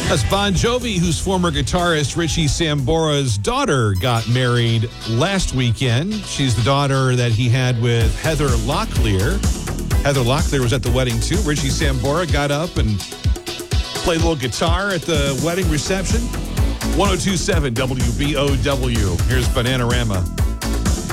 That's Bon Jovi, whose former guitarist Richie Sambora's daughter got married last weekend. She's the daughter that he had with Heather Locklear. Heather Locklear was at the wedding too. Richie Sambora got up and played a little guitar at the wedding reception. 102.7 WBOW. Here's Bananarama.